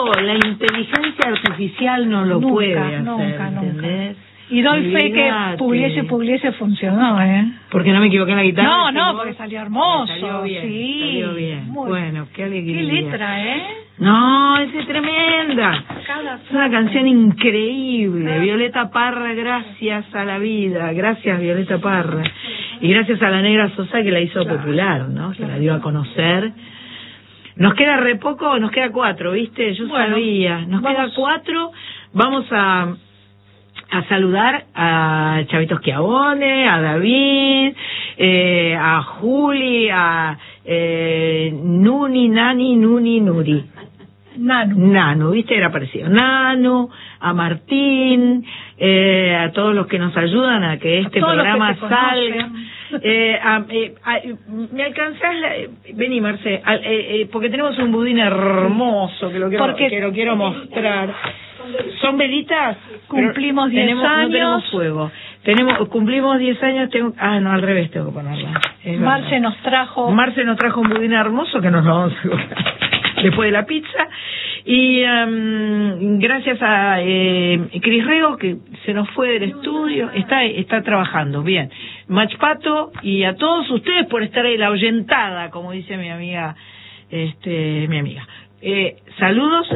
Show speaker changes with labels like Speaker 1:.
Speaker 1: la inteligencia artificial no lo puede hacer,
Speaker 2: nunca.
Speaker 1: ¿entendés?
Speaker 2: Y doy fe que Pugliese funcionó, ¿eh?
Speaker 1: Porque no me equivoqué en la guitarra.
Speaker 2: No, porque salió hermoso.
Speaker 1: Salió bien,
Speaker 2: sí.
Speaker 1: salió bien. Bueno, qué alegría.
Speaker 2: Qué letra, ¿eh?
Speaker 1: No, es tremenda. Es una canción increíble. Violeta Parra, gracias a la vida. Gracias, Violeta Parra. Y gracias a la Negra Sosa que la hizo popular, ¿no? Que la dio a conocer. Nos queda re poco, nos queda 4, ¿viste? Yo sabía. Nos queda 4. Vamos a saludar a Chavito Schiavone, a David, a Juli, a Nuni, Nuri. Nanu, ¿viste? Era parecido. Nanu, a Martín, a todos los que nos ayudan a que este programa salga. ¿Me alcanzás? Vení, Marce, porque tenemos un budín hermoso que lo quiero mostrar. ¿Son velitas?
Speaker 2: Cumplimos 10 años.
Speaker 1: No tenemos fuego. Cumplimos 10 años. No, al revés tengo que ponerla.
Speaker 2: Marce nos trajo
Speaker 1: un budín hermoso que nos lo vamos a comer después de la pizza. Y gracias a Cris Rego, que se nos fue del estudio, está trabajando bien. Machpato, y a todos ustedes por estar ahí, la ahuyentada, como dice mi amiga. Saludos.